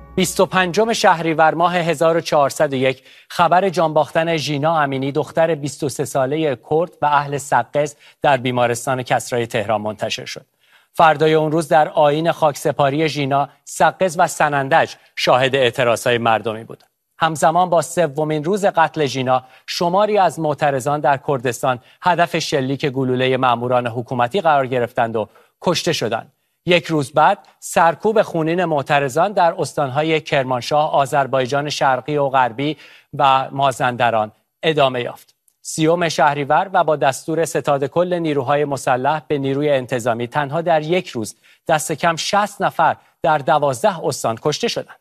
25 شهریور ماه 1401 خبر جان باختن ژینا امینی دختر 23 ساله کرد و اهل سقز در بیمارستان کسرای تهران منتشر شد. فردای اون روز در آیین خاکسپاری ژینا، سقز و سنندج شاهد اعتراضهای مردمی بود. همزمان با سومین روز قتل ژینا، شماری از معترضان در کردستان هدف شلیک گلوله ماموران حکومتی قرار گرفتند و کشته شدند. یک روز بعد سرکوب خونین معترضان در استانهای کرمانشاه، آذربایجان شرقی و غربی و مازندران ادامه یافت. 30 شهریور و با دستور ستاد کل نیروهای مسلح به نیروی انتظامی تنها در یک روز دست کم 60 نفر در 12 استان کشته شدند.